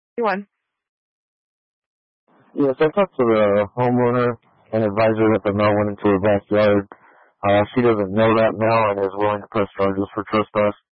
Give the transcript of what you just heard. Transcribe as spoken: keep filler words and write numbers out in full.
You won. Yes, I talked to the homeowner and advised her that the mail went into her backyard. Uh, she doesn't know that now and is willing to press charges for trespass.